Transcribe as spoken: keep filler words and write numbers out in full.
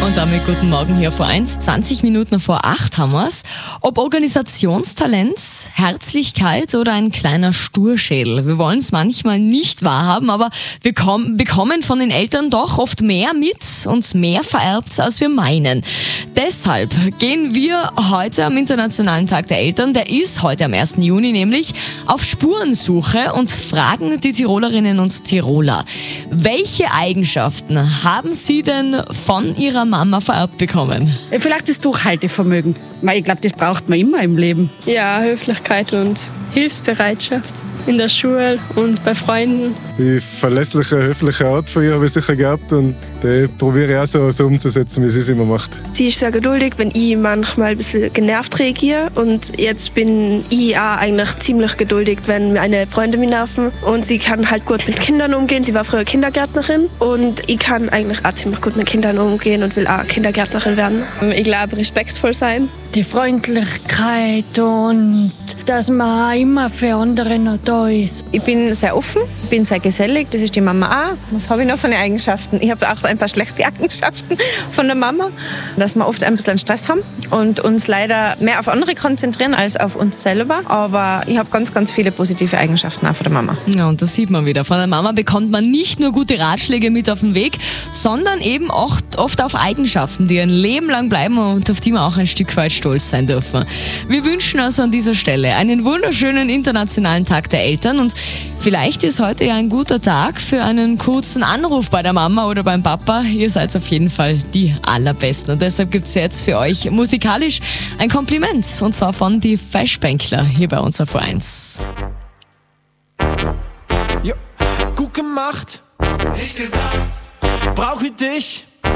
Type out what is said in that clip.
Und damit guten Morgen hier vor eins, zwanzig Minuten vor acht haben wir's. Ob Organisationstalent, Herzlichkeit oder ein kleiner Sturschädel. Wir wollen es manchmal nicht wahrhaben, aber wir kom- bekommen von den Eltern doch oft mehr mit und mehr vererbt, als wir meinen. Deshalb gehen wir heute am Internationalen Tag der Eltern, der ist heute am ersten Juni nämlich, auf Spurensuche und fragen die Tirolerinnen und Tiroler. Welche Eigenschaften haben sie denn von ihrer Mama vererbt bekommen? Vielleicht das Durchhaltevermögen, weil ich glaube, das braucht man immer im Leben. Ja, Höflichkeit und Hilfsbereitschaft in der Schule und bei Freunden. Die verlässliche, höfliche Art von ihr habe ich sicher gehabt und die probiere ich auch so, so umzusetzen, wie sie es immer macht. Sie ist sehr geduldig, wenn ich manchmal ein bisschen genervt reagiere, und jetzt bin ich auch eigentlich ziemlich geduldig, wenn meine Freunde mich nerven, und sie kann halt gut mit Kindern umgehen. Sie war früher Kindergärtnerin und ich kann eigentlich auch ziemlich gut mit Kindern umgehen und will auch Kindergärtnerin werden. Ich glaube, respektvoll sein. Die Freundlichkeit und dass man auch immer für andere noch da ist. Ich bin sehr offen, bin sehr gesellig, das ist die Mama auch. Was habe ich noch für eine Eigenschaften? Ich habe auch ein paar schlechte Eigenschaften von der Mama, dass wir oft ein bisschen Stress haben und uns leider mehr auf andere konzentrieren als auf uns selber. Aber ich habe ganz, ganz viele positive Eigenschaften auch von der Mama. Ja, und das sieht man wieder. Von der Mama bekommt man nicht nur gute Ratschläge mit auf den Weg, sondern eben oft, oft auf Eigenschaften, die ein Leben lang bleiben und auf die man auch ein Stück weit stolz sein dürfen. Wir wünschen also an dieser Stelle einen wunderschönen Internationalen Tag der Eltern, und vielleicht ist heute ja ein guter Tag für einen kurzen Anruf bei der Mama oder beim Papa. Ihr seid auf jeden Fall die Allerbesten, und deshalb gibt es jetzt für euch musikalisch ein Kompliment, und zwar von die Feschbänkler hier bei uns auf eins. Ja, gut gemacht, ich gesagt, brauche dich.